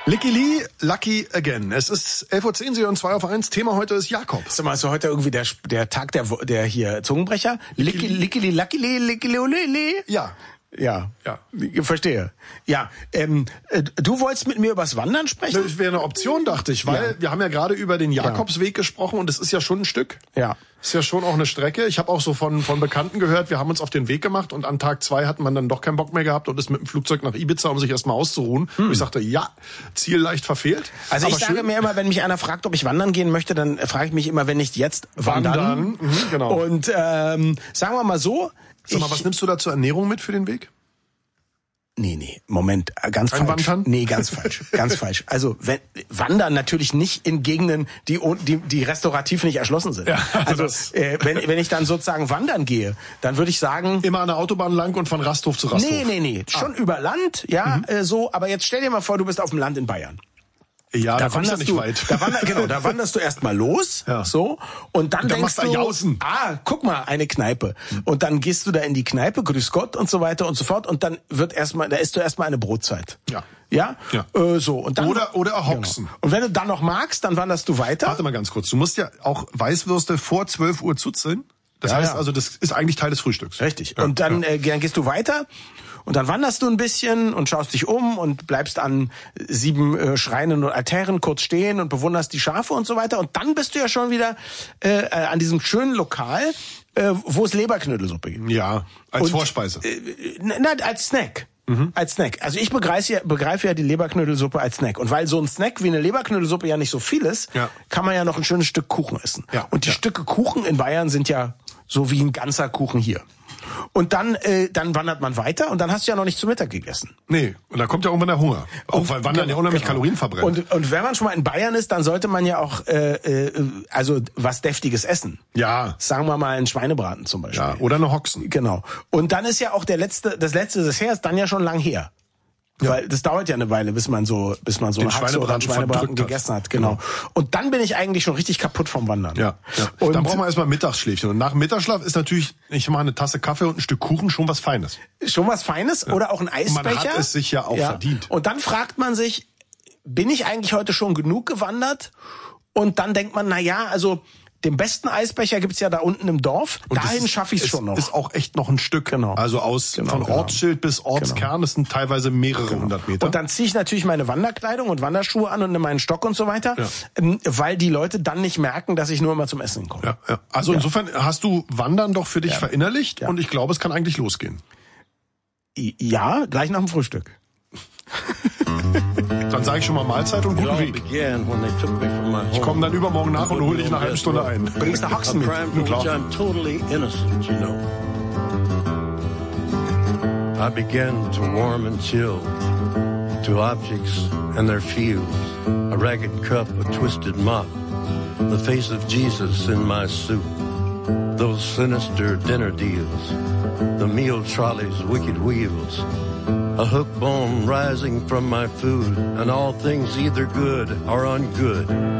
Licky Lee, Lucky Again. Es ist 11:10 Uhr, Sie hören 2 auf 1. Thema heute ist Jakob. Sag mal, ist heute irgendwie der Tag der hier Zungenbrecher? Licky Lee, Lucky Lee, Licky Lee. Ja. Ja, verstehe. Ja, du wolltest mit mir übers Wandern sprechen? Das wäre eine Option, dachte ich, weil wir haben ja gerade über den Jakobsweg gesprochen und es ist ja schon ein Stück. Ja. Ist ja schon auch eine Strecke. Ich habe auch so von Bekannten gehört, wir haben uns auf den Weg gemacht und an Tag 2 hat man dann doch keinen Bock mehr gehabt und ist mit dem Flugzeug nach Ibiza, um sich erstmal auszuruhen. Und ich sagte, Ziel leicht verfehlt. Also ich sage mir immer, wenn mich einer fragt, ob ich wandern gehen möchte, dann frage ich mich immer, wenn nicht jetzt, wandern. Genau. Und sagen wir mal so. Sag mal, was nimmst du da zur Ernährung mit für den Weg? Nee, Moment, ganz falsch. Wandern? Nee, ganz falsch, ganz falsch. Also wandern natürlich nicht in Gegenden, die restaurativ nicht erschlossen sind. Ja, also wenn ich dann sozusagen wandern gehe, dann würde ich sagen... Immer an der Autobahn lang und von Rasthof zu Rasthof? Nee, schon über Land, so, aber jetzt stell dir mal vor, du bist auf dem Land in Bayern. Ja, da kommst du nicht weit. Da wanderst du erstmal los, so, und dann denkst du, Jausen. Guck mal, eine Kneipe. Und dann gehst du da in die Kneipe, grüß Gott und so weiter und so fort, und dann da isst du erstmal eine Brotzeit. Ja? So. Und dann, oder Hoxen. Genau. Und wenn du dann noch magst, dann wanderst du weiter. Warte mal ganz kurz. Du musst ja auch Weißwürste vor 12 Uhr zuzeln. Das heißt also, das ist eigentlich Teil des Frühstücks. Richtig. Ja, und dann gehst du weiter. Und dann wanderst du ein bisschen und schaust dich um und bleibst an 7 Schreinen und Altären kurz stehen und bewunderst die Schafe und so weiter. Und dann bist du ja schon wieder an diesem schönen Lokal, wo es Leberknödelsuppe gibt. Ja, als Vorspeise. Als Snack. Als Snack. Also ich begreife ja die Leberknödelsuppe als Snack. Und weil so ein Snack wie eine Leberknödelsuppe ja nicht so viel ist, kann man ja noch ein schönes Stück Kuchen essen. Ja. Und die Stücke Kuchen in Bayern sind ja so wie ein ganzer Kuchen hier. Und dann wandert man weiter und dann hast du ja noch nicht zu Mittag gegessen. Nee, und da kommt ja irgendwann der Hunger. Auch weil Wandern ja unheimlich Kalorien verbrennt. Und wenn man schon mal in Bayern ist, dann sollte man ja auch also was Deftiges essen. Ja. Sagen wir mal einen Schweinebraten zum Beispiel. Ja, oder eine Hoxen. Genau. Und dann ist ja auch das letzte Dessert ist dann ja schon lang her. Ja. Weil das dauert ja eine Weile, bis man so eine Haxe oder einen Schweinebraten gegessen hat. Genau. Und dann bin ich eigentlich schon richtig kaputt vom Wandern. Ja. Und dann brauchen wir erstmal Mittagsschläfchen. Und nach dem Mittagsschlaf ist natürlich, ich mache eine Tasse Kaffee und ein Stück Kuchen schon was Feines. Schon was Feines oder auch ein Eisbecher. Man hat es sich ja auch verdient. Und dann fragt man sich, bin ich eigentlich heute schon genug gewandert? Und dann denkt man, also den besten Eisbecher gibt's ja da unten im Dorf. Und dahin schaffe ich es schon noch. Ist auch echt noch ein Stück. Genau. Also von Ortsschild bis Ortskern, das sind teilweise mehrere hundert Meter. Und dann ziehe ich natürlich meine Wanderkleidung und Wanderschuhe an und nehme meinen Stock und so weiter, weil die Leute dann nicht merken, dass ich nur mal zum Essen komme. Ja. Also insofern hast du Wandern doch für dich verinnerlicht und ich glaube, es kann eigentlich losgehen. Ja, gleich nach dem Frühstück. Dann sage ich schon mal Mahlzeit und guten Weg. Ich komme dann übermorgen nach und hole dich in einer halben Stunde ein. Bringst du Haxen mit? Klar. I began to warm and chill to objects and their fields, a ragged cup, a twisted mop, the face of Jesus in my soup, those sinister dinner deals, the meal trolley's wicked wheels, a hook bone rising from my food, and all things either good or ungood.